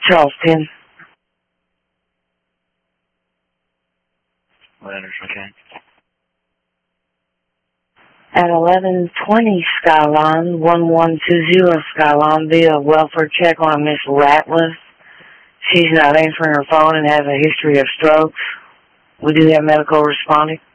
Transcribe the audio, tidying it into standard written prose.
Charleston. Letters, okay. At 1120 Skyline, 1120 Skyline, via welfare check on Miss Ratliff. She's not answering her phone and has a history of strokes. We do have medical responding.